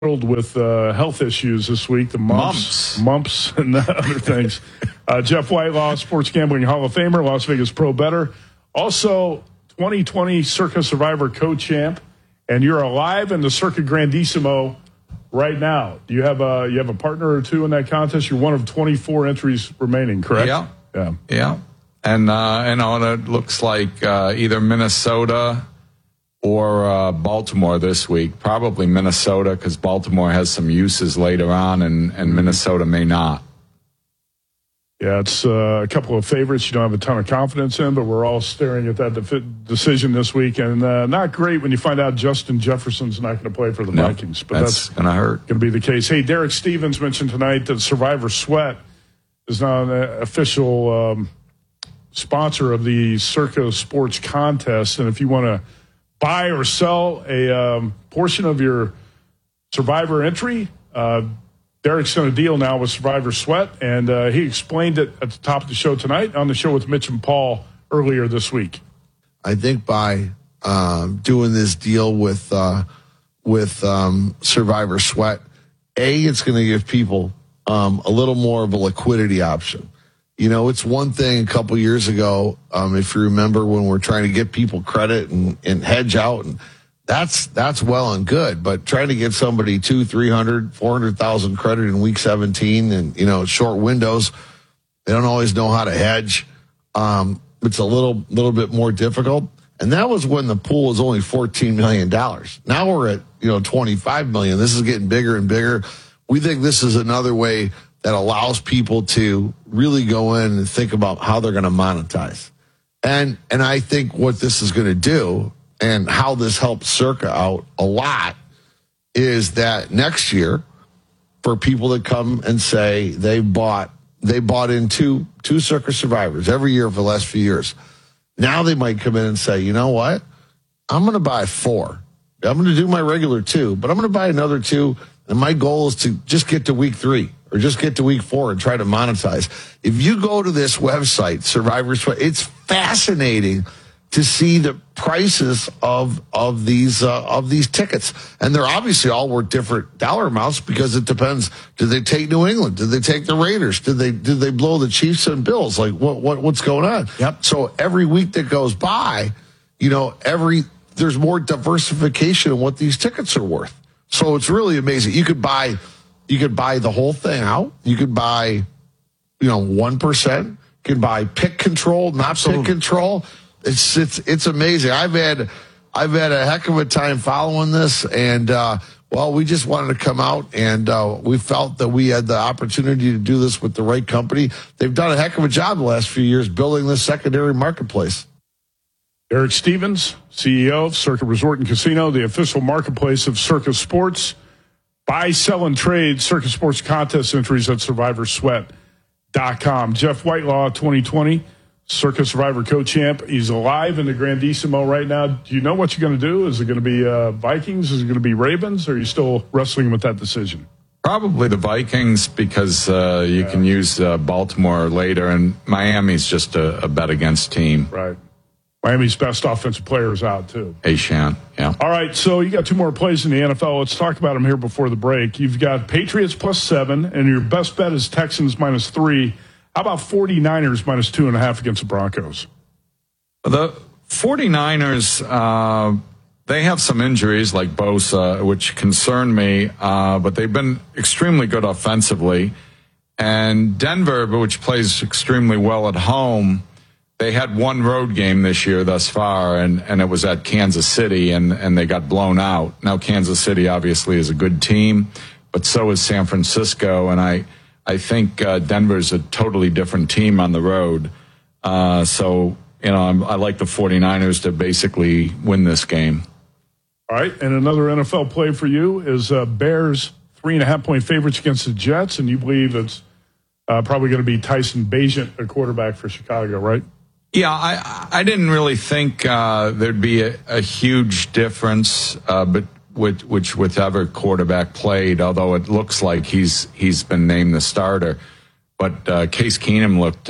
with health issues this week, the mumps and other things. Jeff Whitelaw, Sports Gambling Hall of Famer, Las Vegas Pro Bettor. Also, 2020 Circa Survivor co-champ, and you're alive in the Circa Grandissimo right now. Do you have a partner or two in that contest? You're one of 24 entries remaining, correct? Yeah. And it looks like either Minnesota or Baltimore this week. Probably Minnesota, because Baltimore has some uses later on, and Minnesota may not. Yeah, it's a couple of favorites you don't have a ton of confidence in, but we're all staring at that decision this week. And not great when you find out Justin Jefferson's not going to play for the Vikings. But that's going to hurt. Going to be the case. Hey, Derek Stevens mentioned tonight that Survivor Sweat is now an official sponsor of the Circa Sports Contest. And if you want to buy or sell a portion of your Survivor entry, Derek's done a deal now with Survivor Sweat, and he explained it at the top of the show tonight on the show with Mitch and Paul earlier this week. I think by doing this deal with Survivor Sweat, it's going to give people a little more of a liquidity option. You know, it's one thing a couple years ago, if you remember, when we're trying to get people credit and hedge out, and that's well and good. But trying to get somebody 200,000, 300,000, 400,000 credit in week 17 and, short windows, they don't always know how to hedge. It's a little bit more difficult. And that was when the pool was only $14 million. Now we're at, $25 million. This is getting bigger and bigger. We think this is another way that allows people to really go in and think about how they're going to monetize. And I think what this is going to do and how this helps Circa out a lot is that next year, for people that come and say they bought in two Circa Survivors every year for the last few years, now they might come in and say, you know what? I'm going to buy 4. I'm going to do my regular 2, but I'm going to buy another 2, and my goal is to just get to week 3. Or just get to week 4 and try to monetize. If you go to this website, Survivor Sweat, it's fascinating to see the prices of these tickets, and they're obviously all worth different dollar amounts because it depends. Did they take New England? Did they take the Raiders? Did they blow the Chiefs and Bills? Like what's going on? Yep. So every week that goes by, there's more diversification in what these tickets are worth. So it's really amazing. You could buy the whole thing out. You could buy, 1%. You can buy pick control, not pick control. It's amazing. I've had a heck of a time following this, and we just wanted to come out, and we felt that we had the opportunity to do this with the right company. They've done a heck of a job the last few years building this secondary marketplace. Eric Stevens, CEO of Circa Resort and Casino, the official marketplace of Circa Sports. Buy, sell, and trade Circa Sports contest entries at SurvivorSweat.com. Jeff Whitelaw, 2020 Circa Survivor co-champ. He's alive in the Grandissimo right now. Do you know what you're going to do? Is it going to be Vikings? Is it going to be Ravens? Or are you still wrestling with that decision? Probably the Vikings, because you can use Baltimore later, and Miami's just a bet against team. Right. Miami's best offensive player is out, too. Achane, yeah. All right, so you got 2 more plays in the NFL. Let's talk about them here before the break. You've got Patriots +7, and your best bet is Texans -3. How about 49ers -2.5 against the Broncos? The 49ers, they have some injuries like Bosa, which concern me, but they've been extremely good offensively. And Denver, which plays extremely well at home, they had one road game this year thus far, and it was at Kansas City, and they got blown out. Now, Kansas City obviously is a good team, but so is San Francisco, and I think Denver's a totally different team on the road. I like the 49ers to basically win this game. All right, and another NFL play for you is Bears 3.5-point favorites against the Jets, and you believe it's probably going to be Tyson Bagent, a quarterback for Chicago, right? Yeah, I didn't really think there'd be a huge difference, but whichever quarterback played, although it looks like he's been named the starter. But Case Keenum looked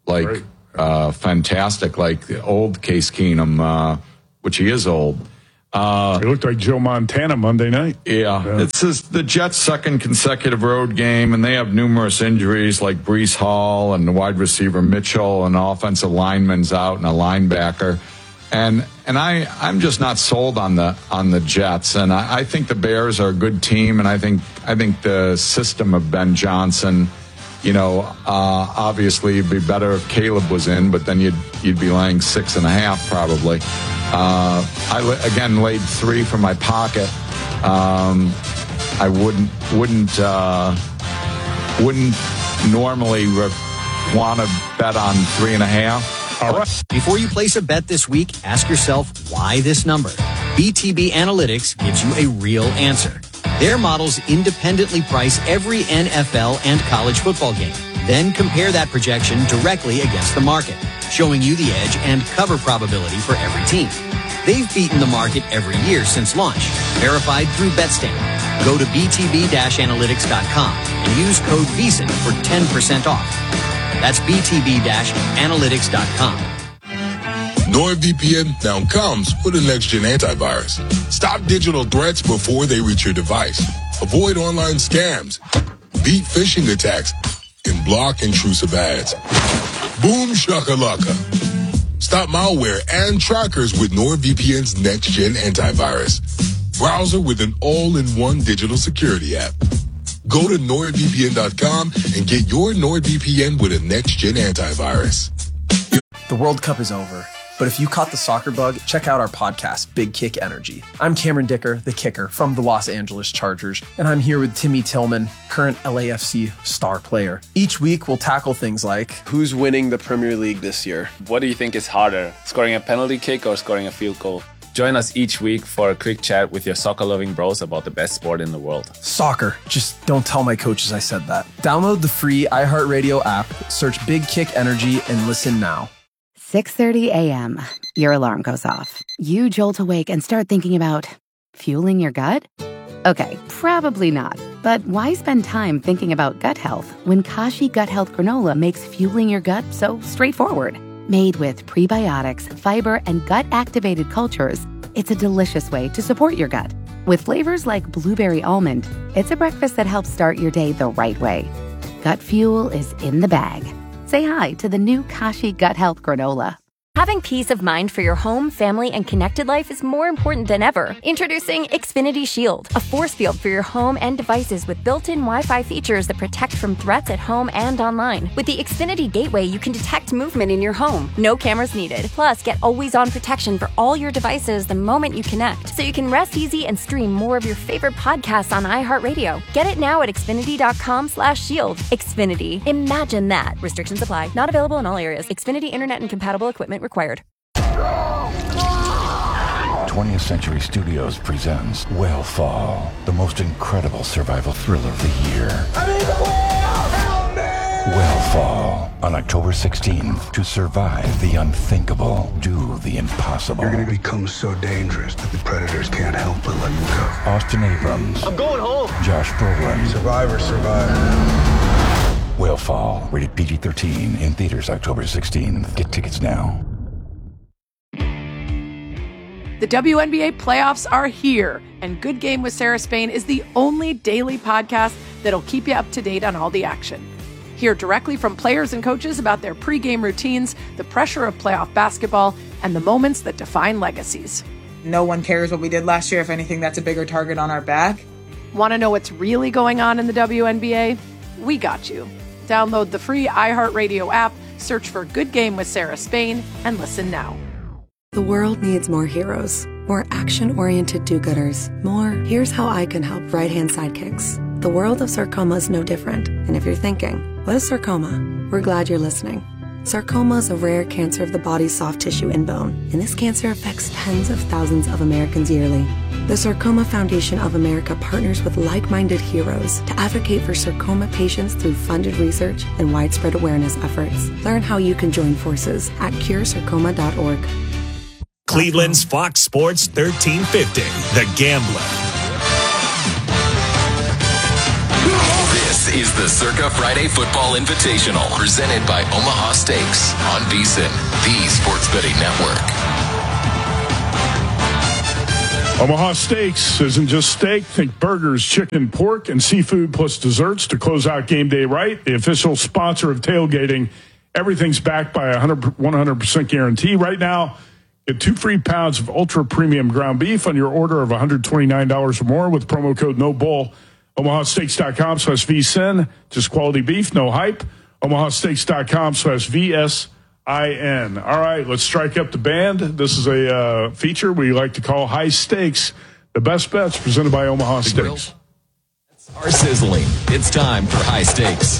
fantastic, like the old Case Keenum, which he is old. It looked like Joe Montana Monday night. Yeah. It's the Jets' second consecutive road game, and they have numerous injuries like Breece Hall and the wide receiver Mitchell, and offensive lineman's out and a linebacker. And I'm just not sold on the Jets. And I think the Bears are a good team, and I think the system of Ben Johnson, obviously it'd be better if Caleb was in, but then you'd be laying 6.5 probably. I again laid 3 from my pocket. I wouldn't normally want to bet on 3.5. All right. Before you place a bet this week, ask yourself why this number. BTB Analytics gives you a real answer. Their models independently price every NFL and college football game, then compare that projection directly against the market, showing you the edge and cover probability for every team. They've beaten the market every year since launch, verified through BetStamp. Go to btb-analytics.com and use code VEASAN for 10% off. That's btb-analytics.com. NordVPN now comes with a next-gen antivirus. Stop digital threats before they reach your device. Avoid online scams, beat phishing attacks, and block intrusive ads. Boom shakalaka. Stop malware and trackers with NordVPN's next-gen antivirus. Browser with an all-in-one digital security app. Go to NordVPN.com and get your NordVPN with a next-gen antivirus. The World Cup is over, but if you caught the soccer bug, check out our podcast, Big Kick Energy. I'm Cameron Dicker, the kicker from the Los Angeles Chargers, and I'm here with Timmy Tillman, current LAFC star player. Each week, we'll tackle things like, who's winning the Premier League this year? What do you think is harder, scoring a penalty kick or scoring a field goal? Join us each week for a quick chat with your soccer-loving bros about the best sport in the world. Soccer. Just don't tell my coaches I said that. Download the free iHeartRadio app, search Big Kick Energy, and listen now. 6:30 a.m. Your alarm goes off. You jolt awake and start thinking about fueling your gut? Okay, probably not. But why spend time thinking about gut health when Kashi Gut Health Granola makes fueling your gut so straightforward? Made with prebiotics, fiber, and gut-activated cultures, it's a delicious way to support your gut. With flavors like blueberry almond, it's a breakfast that helps start your day the right way. Gut fuel is in the bag. Say hi to the new Kashi Gut Health Granola. Having peace of mind for your home, family, and connected life is more important than ever. Introducing Xfinity Shield, a force field for your home and devices with built-in Wi-Fi features that protect from threats at home and online. With the Xfinity Gateway, you can detect movement in your home. No cameras needed. Plus, get always-on protection for all your devices the moment you connect, so you can rest easy and stream more of your favorite podcasts on iHeartRadio. Get it now at Xfinity.com/shield. Xfinity. Imagine that. Restrictions apply. Not available in all areas. Xfinity Internet and compatible equipment required. 20th Century Studios presents Whalefall, the most incredible survival thriller of the year. Whalefall, on October 16th. To survive the unthinkable, do the impossible. You're going to become so dangerous that the predators can't help but let you go. Austin Abrams. I'm going home. Josh Brolin. Survivor. Whalefall, rated PG-13, in theaters October 16th. Get tickets now. The WNBA playoffs are here, and Good Game with Sarah Spain is the only daily podcast that'll keep you up to date on all the action. Hear directly from players and coaches about their pregame routines, the pressure of playoff basketball, and the moments that define legacies. No one cares what we did last year. If anything, that's a bigger target on our back. Want to know what's really going on in the WNBA? We got you. Download the free iHeartRadio app, search for Good Game with Sarah Spain, and listen now. The world needs more heroes, more action-oriented do-gooders, more here's how I can help right-hand sidekicks. The world of sarcoma is no different. And if you're thinking, what is sarcoma? We're glad you're listening. Sarcoma is a rare cancer of the body's soft tissue and bone, and this cancer affects tens of thousands of Americans yearly. The Sarcoma Foundation of America partners with like-minded heroes to advocate for sarcoma patients through funded research and widespread awareness efforts. Learn how you can join forces at curesarcoma.org. Cleveland's Fox Sports 1350, The Gambler. This is the Circa Friday Football Invitational, presented by Omaha Steaks on VSiN, the Sports Betting Network. Omaha Steaks isn't just steak. Think burgers, chicken, pork, and seafood plus desserts to close out game day right. The official sponsor of tailgating. Everything's backed by a 100% guarantee. Right now, get 2 free pounds of ultra premium ground beef on your order of $129 or more with promo code NOBULL. OmahaSteaks.com/VSIN. Just quality beef, no hype. OmahaSteaks.com/VSIN. All right, let's strike up the band. This is a feature we like to call High Stakes. The best bets presented by Omaha Steaks. Are sizzling. It's time for High Stakes.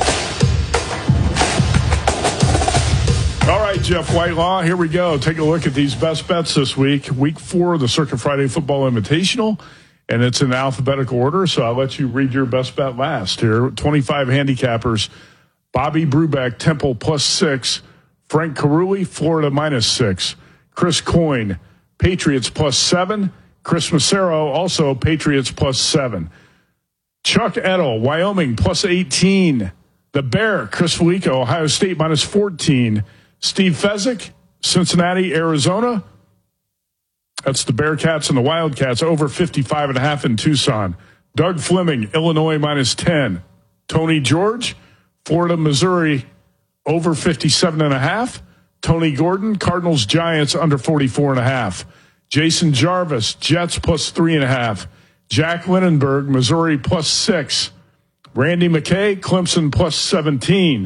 All right, Jeff Whitelaw, here we go. Take a look at these best bets this week. Week 4 of the Circa Friday Football Invitational, and it's in alphabetical order, so I'll let you read your best bet last here. 25 handicappers. Bobby Brubeck, Temple +6. Frank Carulli, Florida -6. Chris Coyne, Patriots +7. Chris Massaro, also Patriots +7. Chuck Edel, Wyoming +18. The Bear, Chris Felico, Ohio State -14. Steve Fezzik, Cincinnati, Arizona. That's the Bearcats and the Wildcats, over 55.5 in Tucson. Doug Fleming, Illinois -10. Tony George, Florida, Missouri, over 57.5. Tony Gordon, Cardinals, Giants, under 44.5. Jason Jarvis, Jets +3.5. Jack Lindenberg, Missouri +6. Randy McKay, Clemson +17.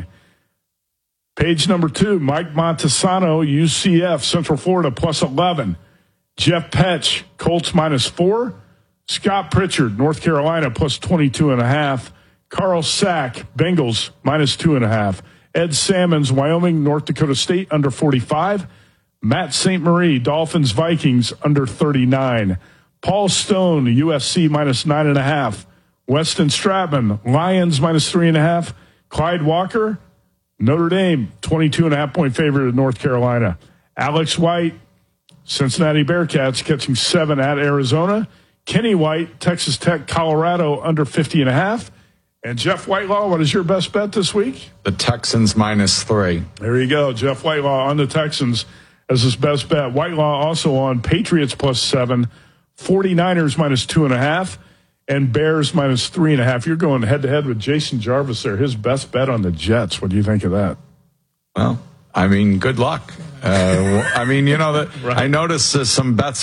Page number 2, Mike Montesano, UCF, Central Florida +11. Jeff Petch, Colts -4. Scott Pritchard, North Carolina +22.5. Carl Sack, Bengals -2.5. Ed Salmons, Wyoming, North Dakota State under 45. Matt St. Marie, Dolphins, Vikings under 39. Paul Stone, USC -9.5. Weston Stratman, Lions -3.5. Clyde Walker, Notre Dame, 22.5-point favorite at North Carolina. Alex White, Cincinnati Bearcats catching 7 at Arizona. Kenny White, Texas Tech, Colorado under 50.5. And Jeff Whitelaw, what is your best bet this week? The Texans -3. There you go. Jeff Whitelaw on the Texans as his best bet. Whitelaw also on Patriots +7, 49ers -2.5, and Bears -3.5. You're going head-to-head with Jason Jarvis there. His best bet on the Jets. What do you think of that? Well, I mean, good luck. I mean, you know, that right. I noticed some bets.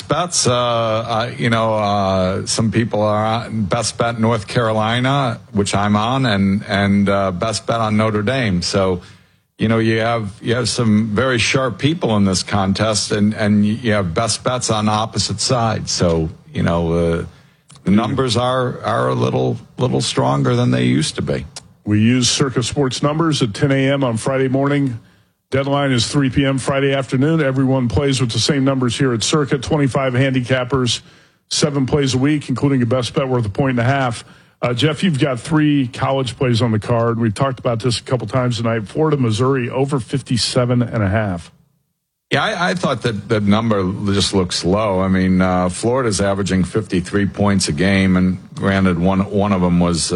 Some people are on best bet North Carolina, which I'm on, and best bet on Notre Dame. So, you know, you have some very sharp people in this contest, and you have best bets on opposite sides. So, you know, the numbers are a little stronger than they used to be. We use Circa Sports numbers at 10 a.m. on Friday morning. Deadline is 3 p.m. Friday afternoon. Everyone plays with the same numbers here at Circa. 25 handicappers, 7 plays a week, including a best bet worth 1.5. Jeff, you've got 3 college plays on the card. We've talked about this a couple times tonight. Florida, Missouri, over 57.5. Yeah, I thought that number just looks low. I mean, Florida's averaging 53 points a game, and granted, one of them was,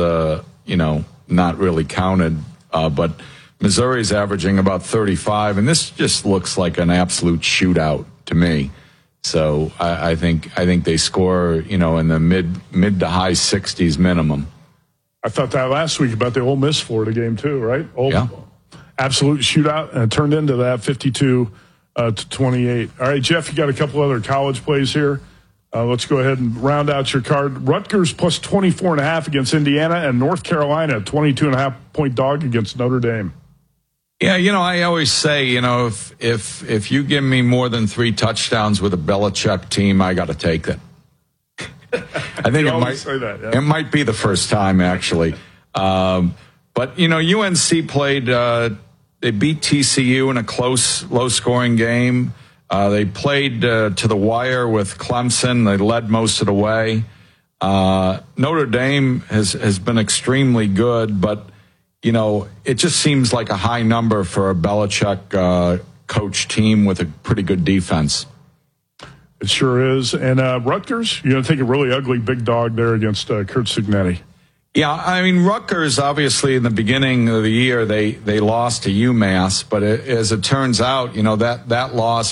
not really counted, but Missouri's averaging about 35, and this just looks like an absolute shootout to me. So I think they score, in the mid to high 60s minimum. I thought that last week about the Ole Miss Florida game too, right? Absolute shootout, and it turned into that 52 to 28. All right, Jeff, you got a couple other college plays here. Let's go ahead and round out your card. Rutgers plus 24.5 against Indiana, and North Carolina 22.5-point dog against Notre Dame. Yeah, I always say, if you give me more than 3 touchdowns with a Belichick team, I got to take it. I think it might be the first time, actually. But, UNC played, they beat TCU in a close, low-scoring game. They played to the wire with Clemson. They led most of the way. Notre Dame has been extremely good, but it just seems like a high number for a Belichick coach team with a pretty good defense. It sure is. And Rutgers, you're going to take a really ugly big dog there against Curt Cignetti. Yeah, I mean, Rutgers, obviously, in the beginning of the year, they lost to UMass. But as it turns out, that loss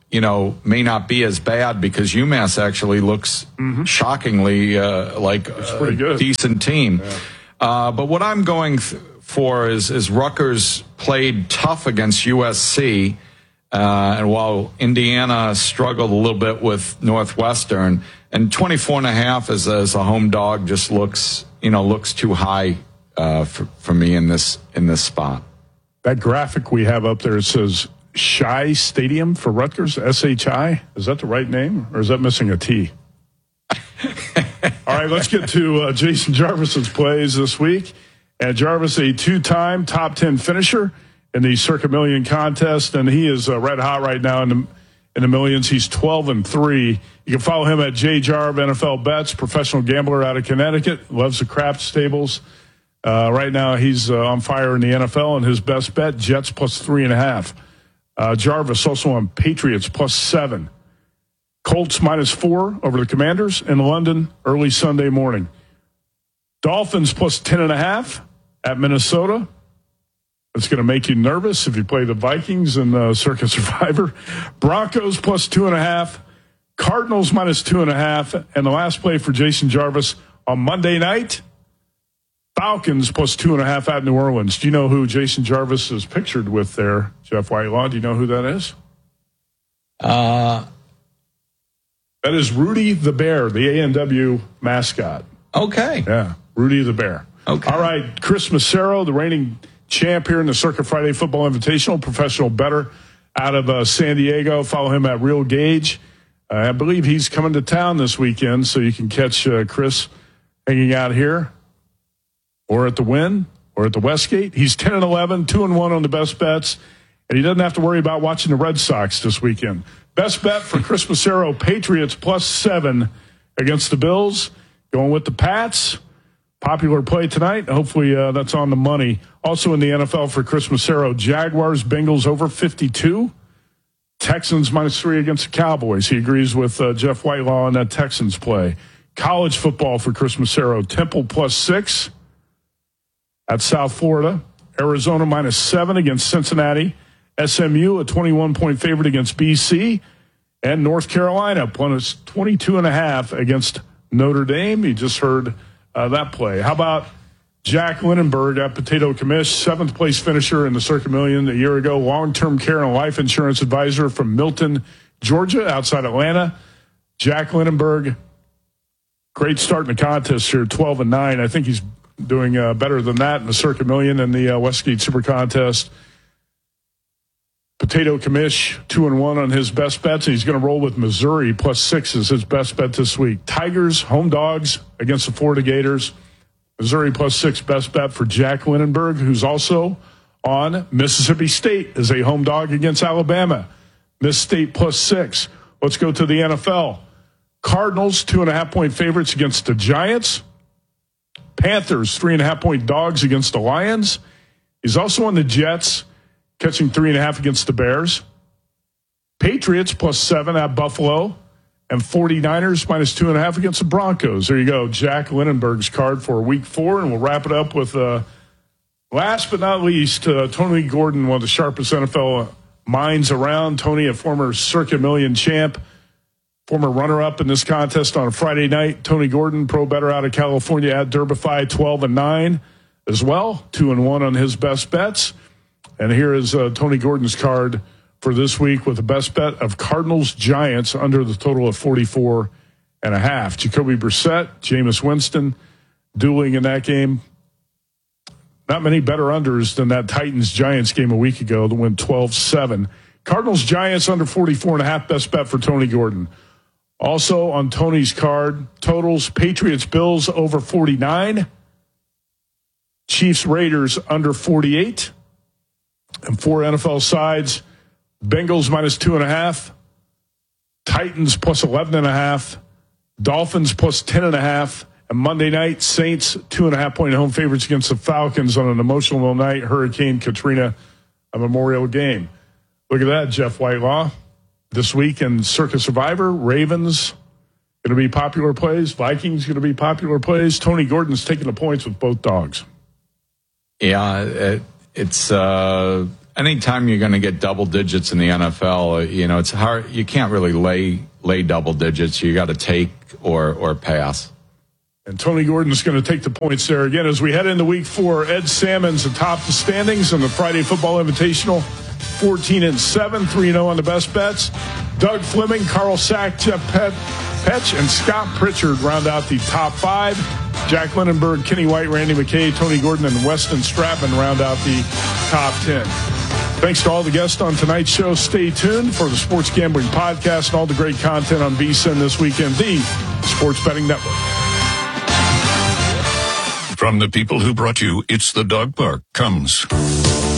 may not be as bad because UMass actually looks shockingly like a decent team. Yeah. But what I'm going for is Rutgers played tough against USC, and while Indiana struggled a little bit with Northwestern, and 24.5 as a home dog just looks too high for me in this spot. That graphic we have up there says Shy Stadium for Rutgers, SHI. Is that the right name, or is that missing a T? All right, let's get to Jason Jarvis's plays this week. And Jarvis, a two-time top 10 finisher in the Circa Million contest, and he is red hot right now in the millions. He's 12-3. You can follow him at JJarv NFL Bets, professional gambler out of Connecticut, loves the craps tables. Right now, he's on fire in the NFL, and his best bet, Jets plus 3.5. Jarvis also on Patriots plus 7. Colts -4 over the Commanders in London early Sunday morning. Dolphins plus 10.5 at Minnesota. That's going to make you nervous if you play the Vikings in Circa Survivor. Broncos plus 2.5. Cardinals -2.5. And the last play for Jason Jarvis on Monday night, Falcons plus 2.5 at New Orleans. Do you know who Jason Jarvis is pictured with there, Jeff Whitelaw? Do you know who that is? That is Rudy the Bear, the A&W mascot. Okay. Yeah, Rudy the Bear. Okay. All right, Chris Massaro, the reigning champ here in the Circa Friday Football Invitational, professional bettor out of San Diego. Follow him at Real Gauge. I believe he's coming to town this weekend, so you can catch Chris hanging out here or at the Wynn or at the Westgate. He's 10-11, 2-1 on the best bets, and he doesn't have to worry about watching the Red Sox this weekend. Best bet for Chris Massaro, Patriots plus 7 against the Bills. Going with the Pats. Popular play tonight. Hopefully that's on the money. Also in the NFL for Chris Massaro, Jaguars, Bengals over 52. Texans -3 against the Cowboys. He agrees with Jeff Whitelaw on that Texans play. College football for Chris Massaro, Temple plus 6 at South Florida. Arizona -7 against Cincinnati. SMU, a 21-point favorite against BC. And North Carolina, plus 22.5 against Notre Dame. You just heard that play. How about Jack Lindenberg at Potato Commish, 7th place finisher in the Circa Million a year ago, long-term care and life insurance advisor from Milton, Georgia, outside Atlanta. Jack Lindenberg, great start in the contest here, 12-9. I think he's doing better than that in the Circa Million and the Westgate Super Contest. Potato Commish, 2-1 on his best bets. He's going to roll with Missouri, plus 6 is his best bet this week. Tigers, home dogs against the Florida Gators. Missouri plus 6 best bet for Jack Lindenberg, who's also on Mississippi State as a home dog against Alabama. Miss State plus 6. Let's go to the NFL. Cardinals, 2.5-point favorites against the Giants. Panthers, 3.5-point dogs against the Lions. He's also on the Jets, catching 3.5 against the Bears. Patriots plus 7 at Buffalo. And 49ers -2.5 against the Broncos. There you go, Jack Lindenberg's card for week 4. And we'll wrap it up with, last but not least, Tony Gordon, one of the sharpest NFL minds around. Tony, a former Circa Million champ, former runner-up in this contest on a Friday night. Tony Gordon, pro bettor out of California at Derbify, 12-9 as well. 2-1 on his best bets. And here is Tony Gordon's card for this week with the best bet of Cardinals-Giants under the total of 44.5. Jacoby Brissett, Jameis Winston dueling in that game. Not many better unders than that Titans-Giants game a week ago that went 12-7. Cardinals-Giants under 44.5, best bet for Tony Gordon. Also on Tony's card, totals, Patriots-Bills over 49. Chiefs-Raiders under 48. And 4 NFL sides, Bengals -2.5, Titans plus 11.5, Dolphins plus 10.5, and Monday night, Saints 2.5-point home favorites against the Falcons on an emotional night, Hurricane Katrina, a memorial game. Look at that, Jeff Whitelaw. This week in Circa Survivor, Ravens going to be popular plays, Vikings going to be popular plays. Tony Gordon's taking the points with both dogs. Yeah, it's anytime you're going to get double digits in the NFL, it's hard. You can't really lay double digits. You got to take or pass. And Tony Gordon's going to take the points there again as we head into week 4. Ed Salmon's atop the standings in the Friday Football Invitational, 14-7, 3-0 on the best bets. Doug Fleming, Carl Sack, Jeff Petch, and Scott Pritchard round out the top 5. Jack Lindenberg, Kenny White, Randy McKay, Tony Gordon, and Weston Stratman round out the top 10. Thanks to all the guests on tonight's show. Stay tuned for the Sports Gambling Podcast and all the great content on VSiN this weekend, the Sports Betting Network. From the people who brought you It's the Dog Park comes